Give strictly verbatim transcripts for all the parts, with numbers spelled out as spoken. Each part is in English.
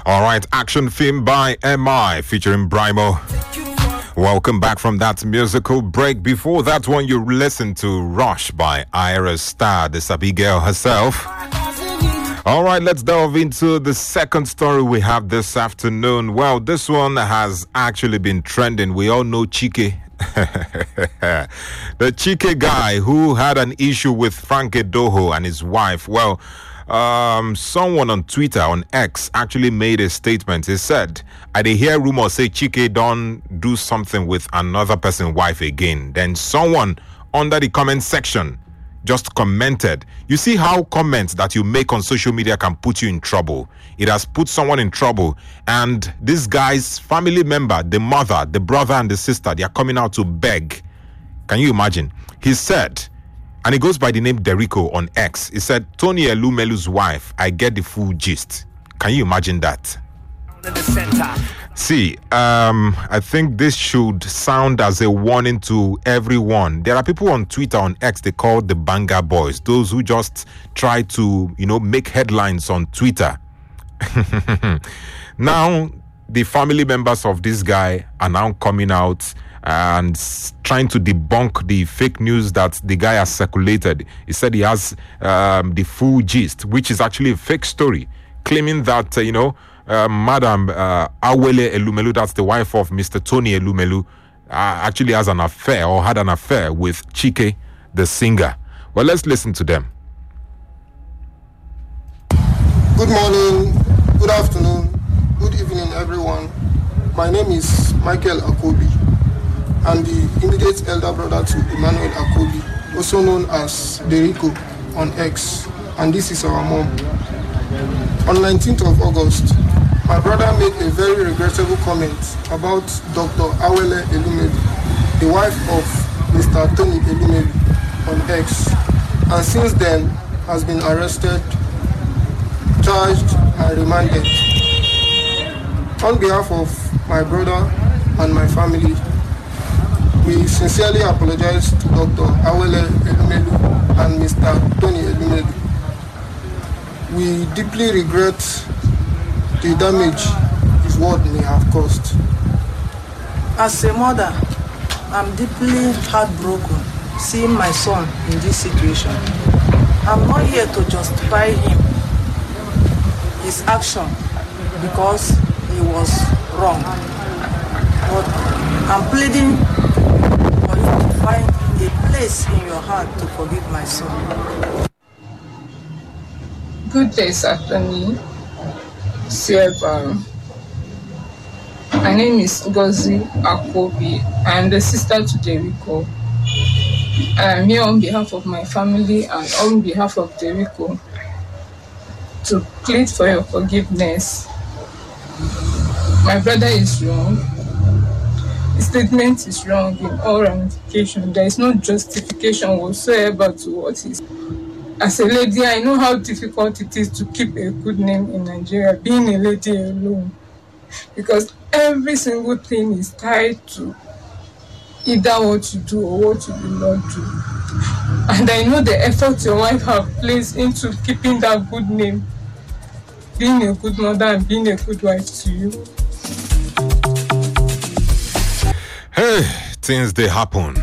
All right, action film by M I featuring Brymo. Welcome back from that musical break. Before that one, you listened to Rush by Ira Star, the Sabi girl herself. All right, let's delve into the second story we have this afternoon. Well, this one has actually been trending. We all know Chike. The Chike guy who had an issue with Frank Edoho and his wife. Well, um, someone on Twitter, on X, actually made a statement. He said, I did hear rumors say Chike don't do something with another person's wife again. Then someone under the comment section just commented. You see how comments that you make on social media can put you in trouble. It has put someone in trouble. And this guy's family member, the mother, the brother, and the sister, they are coming out to beg. Can you imagine? He said, and he goes by the name Derico on X. He said, Tony Elumelu's wife, I get the full gist. Can you imagine that? See, um, I think this should sound as a warning to everyone. There are people on Twitter, on X, they call the Banga Boys, those who just try to, you know, make headlines on Twitter. Now, the family members of this guy are now coming out and trying to debunk the fake news that the guy has circulated. He said he has um, the full gist, which is actually a fake story, claiming that, uh, you know, uh, Madam uh, Awele Elumelu, that's the wife of Mister Tony Elumelu, uh, actually has an affair or had an affair with Chike, the singer. Well, let's listen to them. Good morning, good afternoon, good evening, everyone. My name is Michael Akobi. I'm the immediate elder brother to Emmanuel Akobi, also known as Derico on X, and this is our mom. On nineteenth of August, my brother made a very regrettable comment about Doctor Awele Elumelu, the wife of Mister Tony Elumelu on X, and since then has been arrested, charged, and remanded. On behalf of my brother and my family, we sincerely apologize to Doctor Awele Elumelu and Mister Tony Elumelu. We deeply regret the damage his word may have caused. As a mother, I'm deeply heartbroken seeing my son in this situation. I'm not here to justify him, his action, because he was wrong. But I'm pleading for you to find a place in your heart to forgive my son. Good day, Safani. Sierra. My name is Ngozi Akobi. I am the sister to Derico. I am here on behalf of my family and on behalf of Derico to plead for your forgiveness. My brother is wrong. His statement is wrong in all ramifications. There is no justification whatsoever to what he said. As a lady, I know how difficult it is to keep a good name in Nigeria, being a lady alone. Because every single thing is tied to either what you do or what you do not do. And I know the effort your wife have placed into keeping that good name, being a good mother and being a good wife to you. Hey, things they happen.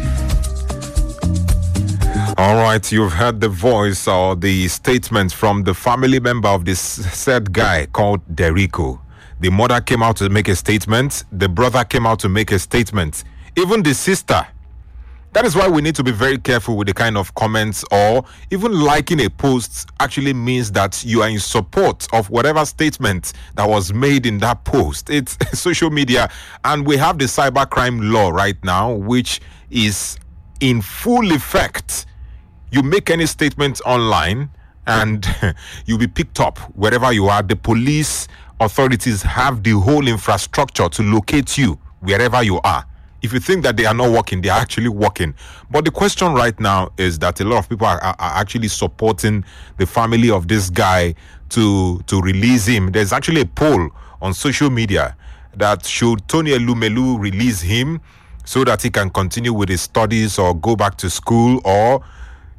All right, you've heard the voice or the statement from the family member of this said guy called Derico. The mother came out to make a statement. The brother came out to make a statement. Even the sister. That is why we need to be very careful with the kind of comments, or even liking a post actually means that you are in support of whatever statement that was made in that post. It's social media, and we have the cybercrime law right now, which is in full effect. You make any statement online and you'll be picked up wherever you are. The police authorities have the whole infrastructure to locate you wherever you are. If you think that they are not working, they are actually working. But the question right now is that a lot of people are, are, are actually supporting the family of this guy to, to release him. There's actually a poll on social media that should Tony Elumelu release him so that he can continue with his studies or go back to school, or